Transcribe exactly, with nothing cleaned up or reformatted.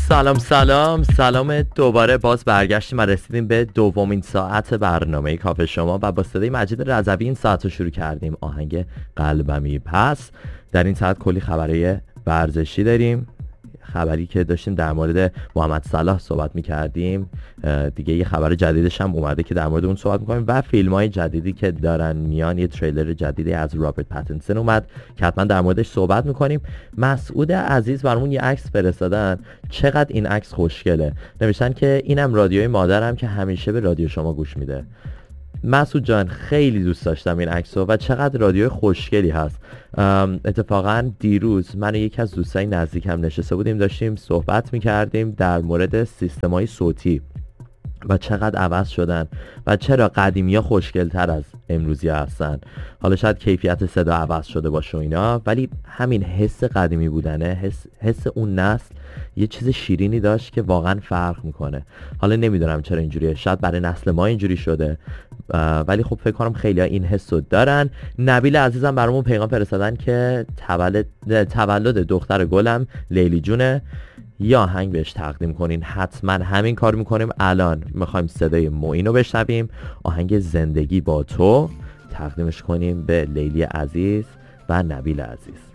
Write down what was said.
سلام سلام سلام دوباره باز برگشتیم و رسیدیم به دومین ساعت برنامه کافه شما و با صدای مجید رضوی این ساعت رو شروع کردیم. آهنگ قلبمی. پس در این ساعت کلی خبری ورزشی داریم، خبری که داشتیم در مورد محمد صلاح صحبت می‌کردیم، دیگه یه خبر جدیدش هم اومده که در مورد اون صحبت می‌کنیم و فیلم‌های جدیدی که دارن میان. یه تریلر جدیدی از رابرت پاتینسون اومد که حتما در موردش صحبت می‌کنیم. مسعود عزیز برامون یه عکس فرستادن، چقدر این عکس خوشگله. نوشتن که اینم رادیوی مادرم که همیشه به رادیو شما گوش میده. مسعود جان خیلی دوست داشتم این عکسو و چقدر رادیو خوشگلی هست. اتفاقا دیروز من و یکی از دوستای نزدیکم نشسته بودیم، داشتیم صحبت میکردیم در مورد سیستم‌های صوتی و چقدر عوض شدن و چرا قدیمی‌ها خوشگل‌تر از امروزی هستن. حالا شاید کیفیت صدا عوض شده باشه و اینا، ولی همین حس قدیمی بودنه، حس, حس اون نسل یه چیز شیرینی داشت که واقعا فرق میکنه. حالا نمیدونم چرا اینجوریه، شاید برای نسل ما اینجوری شده، ولی خب فکر کنم خیلی ها این حسو دارن. نبیل عزیزم برامون پیغام فرستادن که تولد تولد دختر گلم لیلی جونه، یا آهنگ بهش تقدیم کنین. حتما همین کار میکنیم. الان میخوایم صدای معین رو بشنویم، آهنگ زندگی با تو، تقدیمش کنیم به لیلی عزیز و نبیل عزیز.